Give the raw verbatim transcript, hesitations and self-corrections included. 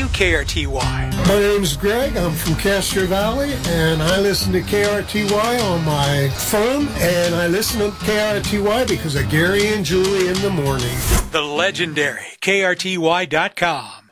you K R T Y? My name's Greg. I'm from Castro Valley, and I listen to K R T Y on my phone, and I listen to K R T Y because of Gary and Julie in the morning. The legendary K R T Y dot com.